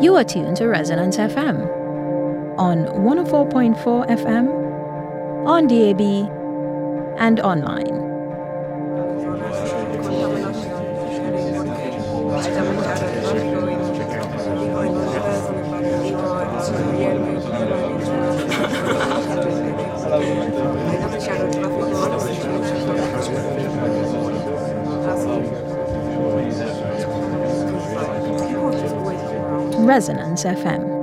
You are tuned to Resonance FM on 104.4 FM, on DAB, and online. Resonance FM.